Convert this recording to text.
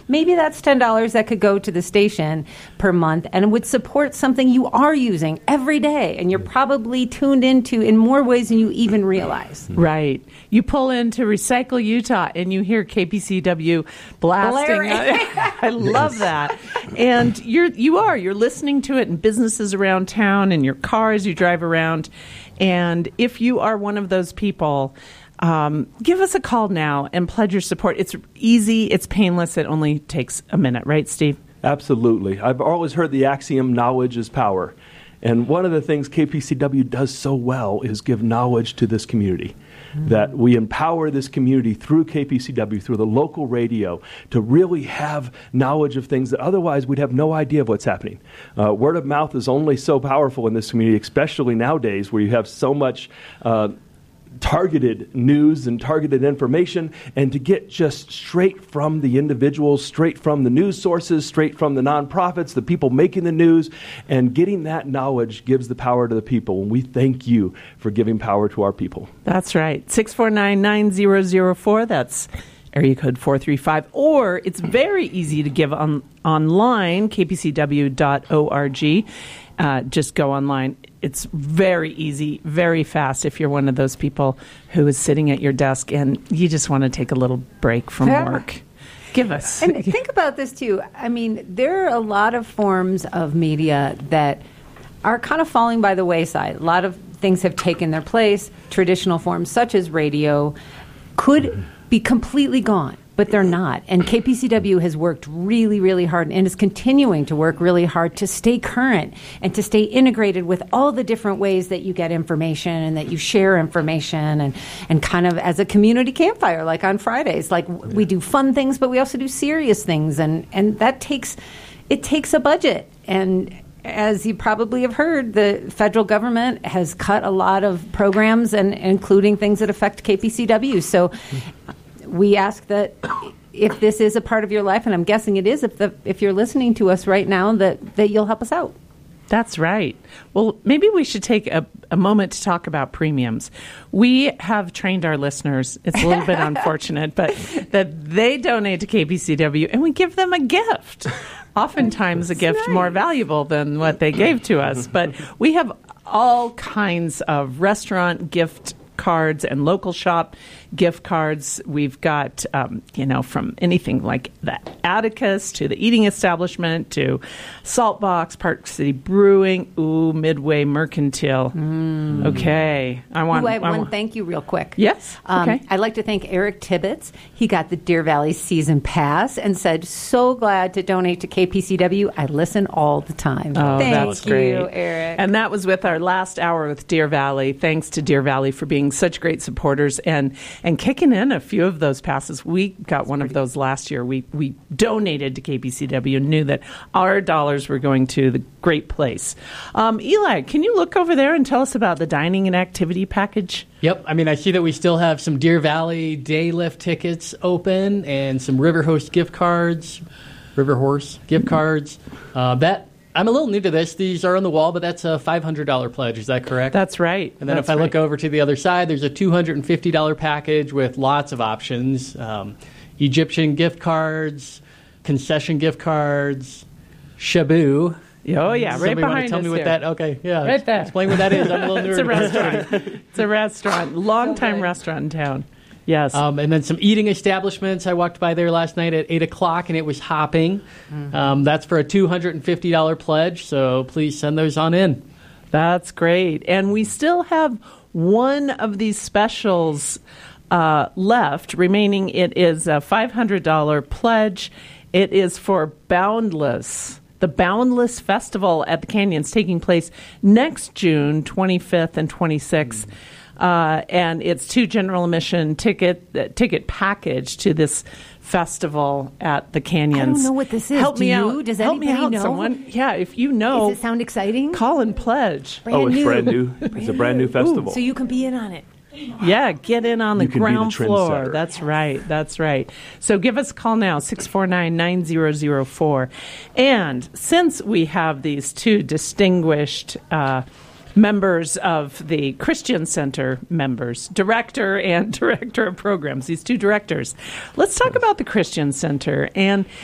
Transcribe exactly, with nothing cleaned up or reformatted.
maybe that's ten dollars that could go to the station per month and would support something you are using every day and you're probably tuned into in more ways than you even realize. Right. You pull into Recycle Utah and you hear K P C W blasting. I love that. And you're you are you're listening to it in businesses around town, in your car as you drive around. And if you are one of those people, um, give us a call now and pledge your support. It's easy. It's painless. It only takes a minute. Right, Steve? Absolutely. I've always heard the axiom, knowledge is power. And one of the things K P C W does so well is give knowledge to this community. Mm-hmm. That we empower this community through K P C W, through the local radio, to really have knowledge of things that otherwise we'd have no idea of what's happening. Uh, word of mouth is only so powerful in this community, especially nowadays where you have so much uh, targeted news and targeted information, and to get just straight from the individuals, straight from the news sources, straight from the nonprofits, the people making the news, and getting that knowledge gives the power to the people. And we thank you for giving power to our people. That's right. six four nine, nine zero zero four. That's area code four three five. Or it's very easy to give on online, k p c w dot org. Uh, just go online. It's very easy, very fast if you're one of those people who is sitting at your desk and you just want to take a little break from yeah. work. Give us. And think about this, too. I mean, there are a lot of forms of media that are kind of falling by the wayside. A lot of things have taken their place. Traditional forms, such as radio, could be completely gone. But they're not. And K P C W has worked really, really hard and is continuing to work really hard to stay current and to stay integrated with all the different ways that you get information and that you share information and, and kind of as a community campfire, like on Fridays. Like we do fun things, but we also do serious things. And, and that takes, it takes a budget. And as you probably have heard, the federal government has cut a lot of programs, and including things that affect K P C W. So we ask that if this is a part of your life, and I'm guessing it is, if the if you're listening to us right now, that, that you'll help us out. That's right. Well, maybe we should take a, a moment to talk about premiums. We have trained our listeners, it's a little bit unfortunate, but that they donate to K P C W and we give them a gift. Oftentimes a gift nice. more valuable than what they gave to us. But we have all kinds of restaurant gift cards and local shop gift cards. We've got, um, you know, from anything like the Atticus to the eating establishment to Saltbox, Park City Brewing, ooh, Midway Mercantile. Mm. Okay. I want ooh, I have I one want, thank you real quick. Yes. Um, okay. I'd like to thank Eric Tibbetts. He got the Deer Valley season pass and said, so glad to donate to K P C W. I listen all the time. Oh, thank that's great. you, Eric. And that was with our last hour with Deer Valley. Thanks to Deer Valley for being such great supporters and and kicking in a few of those passes. We got one of those last year. We we donated to K P C W and knew that our dollars were going to the great place. Um, Eli, can you look over there and tell us about the dining and activity package? Yep. I mean, I see that we still have some Deer Valley day lift tickets open and some River Host gift cards, River Horse gift cards. Uh, that I'm a little new to this. These are on the wall, but that's a five hundred dollars pledge. Is that correct? That's right. And then that's if I right. look over to the other side, there's a two hundred fifty dollars package with lots of options. Um, Egyptian gift cards, concession gift cards, Shabu. Oh, yeah, right Somebody behind want to tell us me what here. that, okay, yeah. Right there. Explain what that is. I'm a little It's a nervous. restaurant. It's a restaurant. Long-time restaurant in town. Yes. Um, and then some eating establishments. I walked by there last night at eight o'clock, and it was hopping. Mm-hmm. Um, that's for a two hundred fifty dollars pledge, so please send those on in. That's great. And we still have one of these specials uh, left remaining. It is a five hundred dollars pledge. It is for Boundless. The Boundless Festival at the Canyons taking place next June twenty-fifth and twenty-sixth. Mm-hmm. Uh, and it's two general admission ticket uh, ticket package to this festival at the Canyons. I don't know what this is. Help Do me you? out. Does Help me anybody out, know? someone. Yeah, if you know. Does it sound exciting? Call and pledge. Brand oh, it's new. brand new. It's a brand new festival. Ooh, so you can be in on it. Yeah, get in on the You can be the ground floor. trendsetter. That's right. That's right. So give us a call now, six four nine, nine zero zero four. And since we have these two distinguished uh, members of the Christian Center members, director and director of programs, these two directors, let's talk about the Christian Center. And